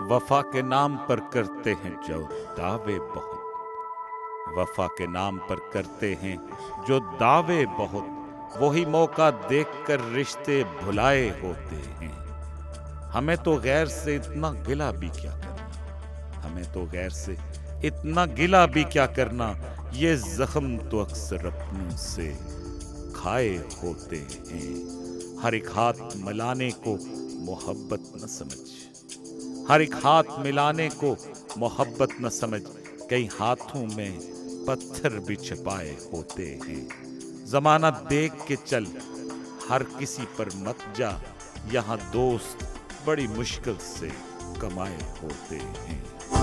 वफा के नाम पर करते हैं जो दावे बहुत, वफा के नाम पर करते हैं जो दावे बहुत, वही मौका देखकर रिश्ते भुलाए होते हैं। हमें तो गैर से इतना गिला भी क्या करना, हमें तो गैर से इतना गिला भी क्या करना, ये जख्म तो अक्सर अपनों से खाए होते हैं। हर एक हाथ मिलाने को मोहब्बत न समझ, हर एक हाथ मिलाने को मोहब्बत न समझ, कई हाथों में पत्थर भी छिपाए होते हैं। जमाना देख के चल, हर किसी पर मत जा, यहाँ दोस्त बड़ी मुश्किल से कमाए होते हैं।